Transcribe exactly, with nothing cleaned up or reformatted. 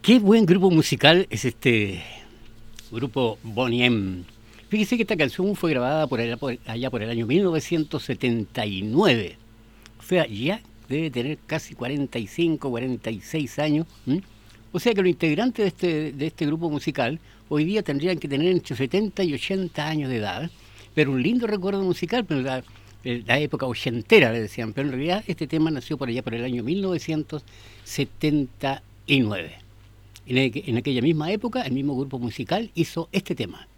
Qué buen grupo musical es este grupo Boney M. Fíjese que esta canción fue grabada por allá por, allá por el año mil novecientos setenta y nueve. O sea, ya debe tener casi cuarenta y cinco, cuarenta y seis años. ¿m? O sea que los integrantes de este, de este grupo musical hoy día tendrían que tener entre setenta y ochenta años de edad. Pero un lindo recuerdo musical, pero la, la época ochentera, le decían. Pero en realidad este tema nació por allá por el año mil novecientos setenta y nueve. En, el, en aquella misma época, el mismo grupo musical hizo este tema.